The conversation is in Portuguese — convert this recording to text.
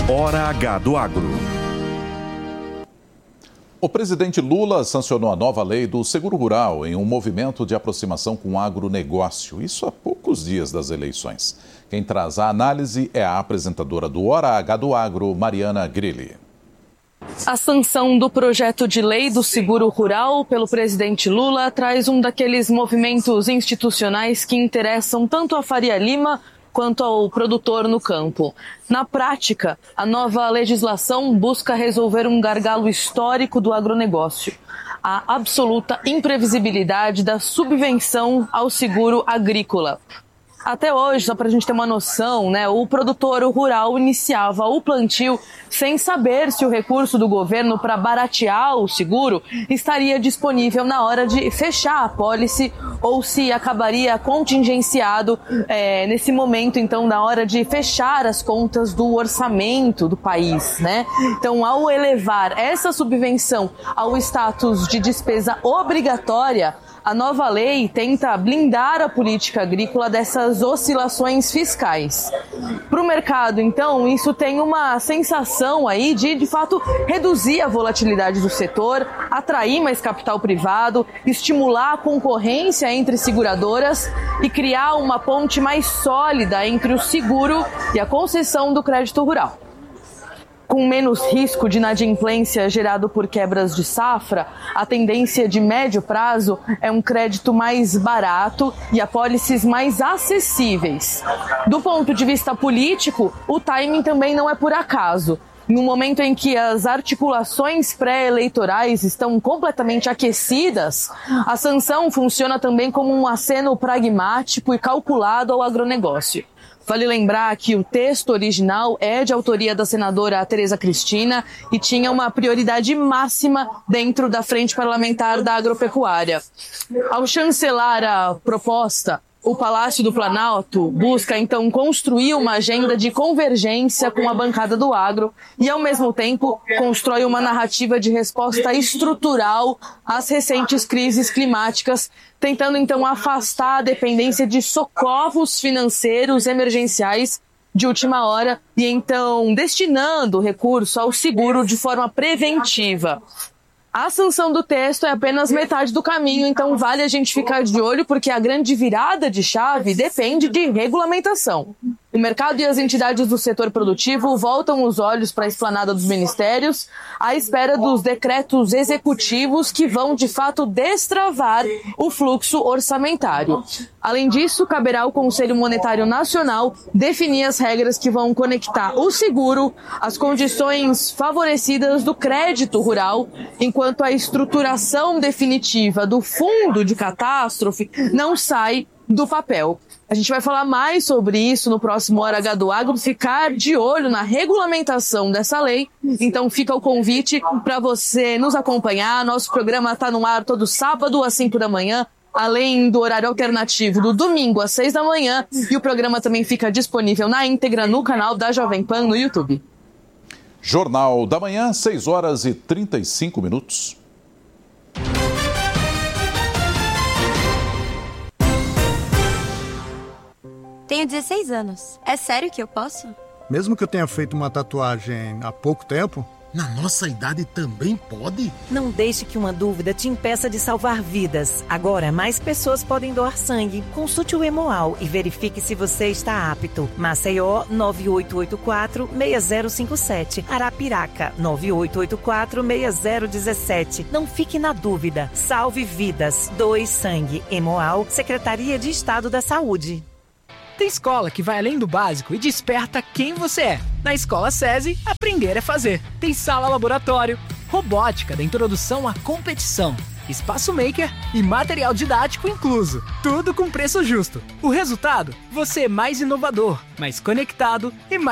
Hora H do Agro. O presidente Lula sancionou a nova lei do seguro rural em um movimento de aproximação com o agronegócio. Isso há poucos dias das eleições. Quem traz a análise é a apresentadora do Hora H do Agro, Mariana Grilli. A sanção do projeto de lei do seguro rural pelo presidente Lula traz um daqueles movimentos institucionais que interessam tanto a Faria Lima quanto ao produtor no campo. Na prática, a nova legislação busca resolver um gargalo histórico do agronegócio: a absoluta imprevisibilidade da subvenção ao seguro agrícola. Até hoje, só para a gente ter uma noção, o produtor rural iniciava o plantio sem saber se o recurso do governo para baratear o seguro estaria disponível na hora de fechar a apólice ou se acabaria contingenciado nesse momento, então, na hora de fechar as contas do orçamento do país, Então, ao elevar essa subvenção ao status de despesa obrigatória, a nova lei tenta blindar a política agrícola dessas oscilações fiscais. Para o mercado, então, isso tem uma sensação aí de fato, reduzir a volatilidade do setor, atrair mais capital privado, estimular a concorrência entre seguradoras e criar uma ponte mais sólida entre o seguro e a concessão do crédito rural. Com menos risco de inadimplência gerado por quebras de safra, a tendência de médio prazo é um crédito mais barato e apólices mais acessíveis. Do ponto de vista político, o timing também não é por acaso. No momento em que as articulações pré-eleitorais estão completamente aquecidas, a sanção funciona também como um aceno pragmático e calculado ao agronegócio. Vale lembrar que o texto original é de autoria da senadora Tereza Cristina e tinha uma prioridade máxima dentro da Frente Parlamentar da Agropecuária. Ao chancelar a proposta, o Palácio do Planalto busca, então, construir uma agenda de convergência com a bancada do agro e, ao mesmo tempo, constrói uma narrativa de resposta estrutural às recentes crises climáticas, tentando, então, afastar a dependência de socorros financeiros emergenciais de última hora e, então, destinando o recurso ao seguro de forma preventiva. A sanção do texto é apenas metade do caminho, então vale a gente ficar de olho porque a grande virada de chave depende de regulamentação. O mercado e as entidades do setor produtivo voltam os olhos para a esplanada dos ministérios à espera dos decretos executivos que vão, de fato, destravar o fluxo orçamentário. Além disso, caberá ao Conselho Monetário Nacional definir as regras que vão conectar o seguro às condições favorecidas do crédito rural, enquanto a estruturação definitiva do fundo de catástrofe não sai do papel. A gente vai falar mais sobre isso no próximo Hora H do Agro, ficar de olho na regulamentação dessa lei. Então fica o convite para você nos acompanhar. Nosso programa está no ar todo sábado às 5 da manhã, além do horário alternativo do domingo às 6 da manhã. E o programa também fica disponível na íntegra no canal da Jovem Pan no YouTube. Jornal da Manhã, 6 horas e 35 minutos. Tenho 16 anos. É sério que eu posso? Mesmo que eu tenha feito uma tatuagem há pouco tempo? Na nossa idade também pode? Não deixe que uma dúvida te impeça de salvar vidas. Agora, mais pessoas podem doar sangue. Consulte o Hemoal e verifique se você está apto. Maceió, 9884-6057. Arapiraca, 9884-6017. Não fique na dúvida. Salve vidas. Doe sangue. Hemoal, Secretaria de Estado da Saúde. Tem escola que vai além do básico e desperta quem você é. Na Escola SESI, aprender é fazer. Tem sala laboratório, robótica da introdução à competição, espaço maker e material didático incluso. Tudo com preço justo. O resultado? Você é mais inovador, mais conectado e mais